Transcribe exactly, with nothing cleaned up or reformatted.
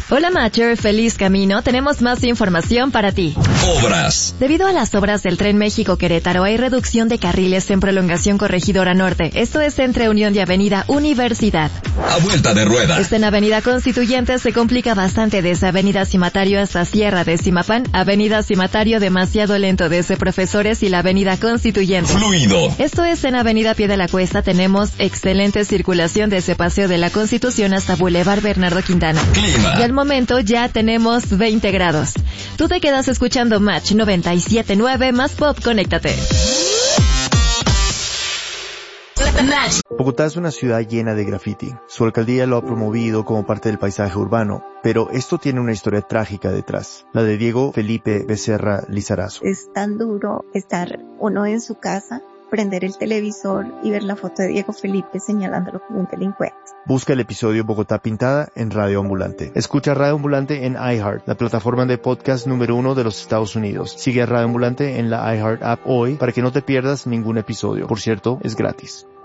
Hola Matcher, feliz camino. Tenemos más información para ti. Obras. Debido a las obras del Tren México-Querétaro hay reducción de carriles en prolongación Corregidora Norte. Esto es entre Unión y Avenida Universidad. A vuelta de rueda. Está en Avenida Constituyente, se complica bastante desde Avenida Cimatario hasta Sierra de Simapán, Avenida Cimatario demasiado lento desde Profesores y la Avenida Constituyente. Fluido. Esto es en Avenida Pie de la Cuesta, tenemos excelente circulación desde Paseo de la Constitución hasta Boulevard Bernardo Quintana. Clima. Y al momento ya tenemos veinte grados. Tú te quedas escuchando Match noventa y siete punto nueve más Pop, conéctate. Bogotá es una ciudad llena de graffiti. Su alcaldía lo ha promovido como parte del paisaje urbano, pero esto tiene una historia trágica detrás, la de Diego Felipe Becerra Lizarazo. Es tan duro estar uno en su casa, prender el televisor y ver la foto de Diego Felipe señalándolo como un delincuente. Busca el episodio Bogotá Pintada en Radio Ambulante. Escucha Radio Ambulante en iHeart, la plataforma de podcast número uno de los Estados Unidos. Sigue a Radio Ambulante en la iHeart app hoy para que no te pierdas ningún episodio. Por cierto, es gratis.